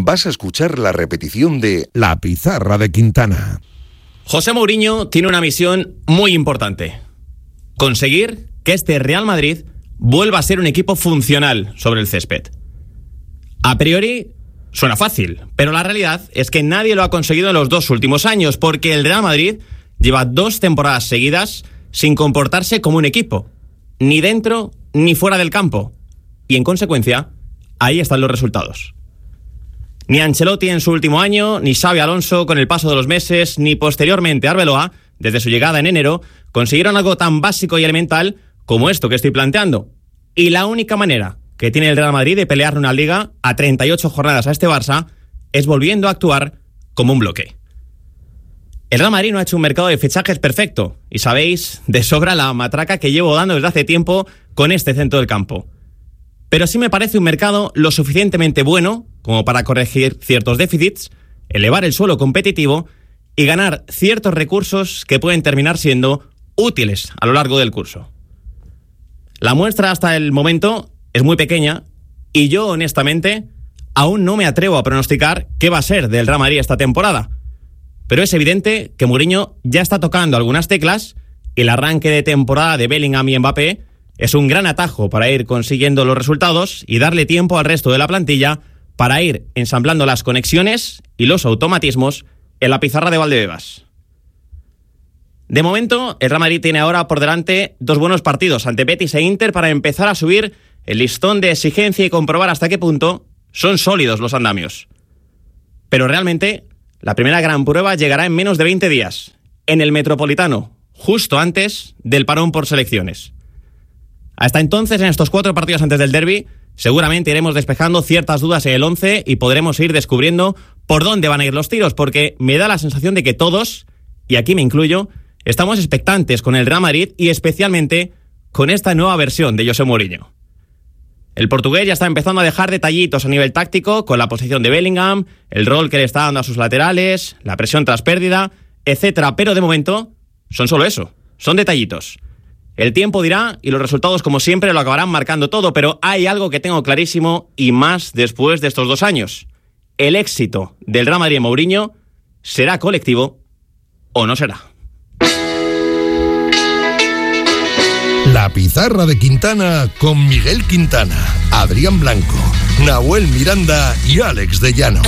vas a escuchar la repetición de La Pizarra de Quintana. José Mourinho tiene una misión muy importante: conseguir que este Real Madrid vuelva a ser un equipo funcional sobre el césped. A priori suena fácil, pero la realidad es que nadie lo ha conseguido en los 2 últimos años, porque el Real Madrid lleva 2 temporadas seguidas sin comportarse como un equipo, ni dentro ni fuera del campo, y en consecuencia ahí están los resultados. Ni Ancelotti en su último año, ni Xabi Alonso con el paso de los meses, ni posteriormente Arbeloa, desde su llegada en enero, consiguieron algo tan básico y elemental como esto que estoy planteando. Y la única manera que tiene el Real Madrid de pelear una liga a 38 jornadas a este Barça es volviendo a actuar como un bloque. El Real Madrid no ha hecho un mercado de fichajes perfecto, y sabéis de sobra la matraca que llevo dando desde hace tiempo con este centro del campo. Pero sí me parece un mercado lo suficientemente bueno como para corregir ciertos déficits, elevar el suelo competitivo y ganar ciertos recursos que pueden terminar siendo útiles a lo largo del curso. La muestra hasta el momento es muy pequeña y yo, honestamente, aún no me atrevo a pronosticar qué va a ser del Real Madrid esta temporada. Pero es evidente que Mourinho ya está tocando algunas teclas y el arranque de temporada de Bellingham y Mbappé es un gran atajo para ir consiguiendo los resultados y darle tiempo al resto de la plantilla para ir ensamblando las conexiones y los automatismos en la pizarra de Valdebebas. De momento, el Real Madrid tiene ahora por delante 2 buenos partidos ante Betis e Inter para empezar a subir el listón de exigencia y comprobar hasta qué punto son sólidos los andamios. Pero realmente, la primera gran prueba llegará en menos de 20 días, en el Metropolitano, justo antes del parón por selecciones. Hasta entonces, en estos 4 partidos antes del derbi, seguramente iremos despejando ciertas dudas en el 11 y podremos ir descubriendo por dónde van a ir los tiros, porque me da la sensación de que todos, y aquí me incluyo, estamos expectantes con el Real Madrid y especialmente con esta nueva versión de José Mourinho. El portugués ya está empezando a dejar detallitos a nivel táctico con la posición de Bellingham, el rol que le está dando a sus laterales, la presión tras pérdida, etcétera. Pero de momento son solo eso, son detallitos. El tiempo dirá y los resultados, como siempre, lo acabarán marcando todo, pero hay algo que tengo clarísimo y más después de estos 2 años. El éxito del Real Madrid y Mourinho será colectivo o no será. La Pizarra de Quintana con Miguel Quintana, Adrián Blanco, Nahuel Miranda y Alex de Llano.